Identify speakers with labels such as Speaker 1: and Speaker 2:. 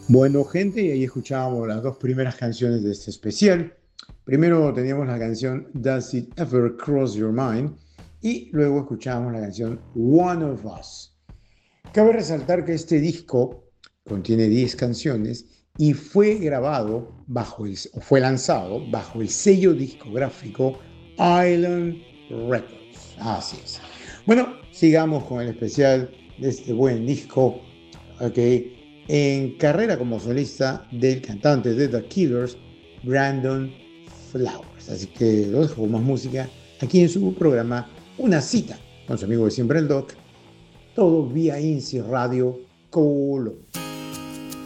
Speaker 1: Bueno, gente, y ahí escuchábamos las dos primeras canciones de este especial. Primero teníamos la canción Does It Ever Cross Your Mind y luego escuchábamos la canción One of Us. Cabe resaltar que este disco contiene 10 canciones y fue grabado o fue lanzado bajo el sello discográfico Island Records. Así es. Bueno, sigamos con el especial de este buen disco, ok, en carrera como solista del cantante de The Killers, Brandon Flowers. Así que lo dejo con más música aquí en su programa Una cita con su amigo de siempre el Doc, todo vía INSI Radio Colón.